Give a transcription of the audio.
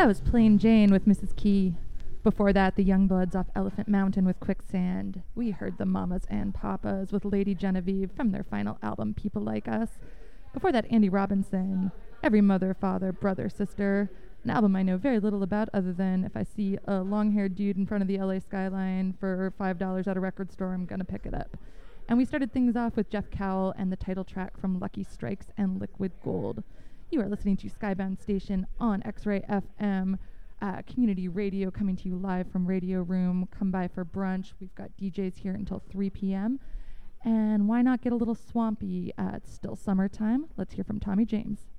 That was Plain Jane with Mrs. Key. Before that, the Youngbloods off Elephant Mountain with Quicksand. We heard the Mamas and Papas with Lady Genevieve from their final album, People Like Us. Before that, Andy Robinson, Every Mother, Father, Brother, Sister, an album I know very little about other than if I see a long-haired dude in front of the LA skyline for $5 at a record store, I'm gonna pick it up. And we started things off with Jeff Cowell and the title track from Lucky Strikes and Liquid Gold. You are listening to Skybound Station on X-Ray FM, community radio coming to you live from Radio Room. Come by for brunch. We've got DJs here until 3 p.m. And why not get a little swampy? It's still summertime. Let's hear from Tommy James.